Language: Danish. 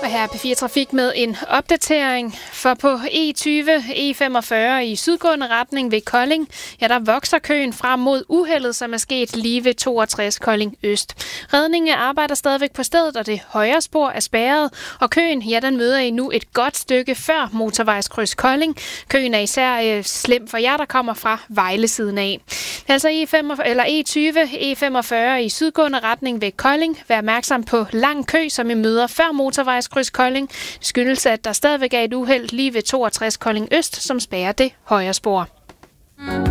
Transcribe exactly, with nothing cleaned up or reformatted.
Og her er P fire Trafik med en opdatering, for på E tyve, E femogfyrre i sydgående retning ved Kolding, ja, der vokser køen frem mod uheldet, som er sket lige ved toogtres Kolding Øst. Redningen arbejder stadigvæk på stedet, og det højre spor er spærret, og køen, ja, den møder I nu et godt stykke før motorvejskryds Kolding. Køen er især øh, slem for jer, der kommer fra Vejle-siden af. Altså E femogfyrre, eller E tyve, E femogfyrre i sydgående retning ved Kolding. Vær opmærksom på lang kø, som I møder før motorvejskryds Kolding. Det skyldes, at der stadigvæk er et uheld lige ved toogtres Kolding Øst, som spærrer det højre spor.